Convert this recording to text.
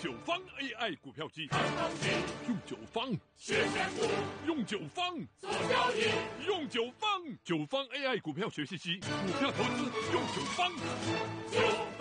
九方 AI 股票机，用九方学选股， 用九方做交易， 用九方，九方 AI 股票学习机，股票投资用九方。 九